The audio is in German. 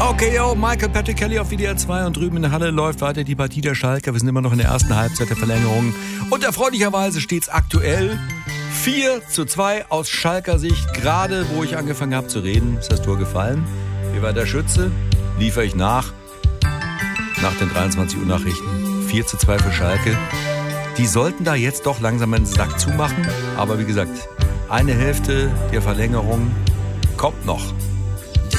Okay, yo, Michael Patrick Kelly auf WDR 2 und drüben in der Halle läuft weiter die Partie der Schalker. Wir sind immer noch in der ersten Halbzeit der Verlängerung. Und erfreulicherweise steht es aktuell 4:2 aus Schalker Sicht. Gerade wo ich angefangen habe zu reden, ist das Tor gefallen. Wie war der Schütze? Liefere ich nach den 23 Uhr Nachrichten. 4:2 für Schalke. Die sollten da jetzt doch langsam einen Sack zumachen. Aber wie gesagt, eine Hälfte der Verlängerung kommt noch.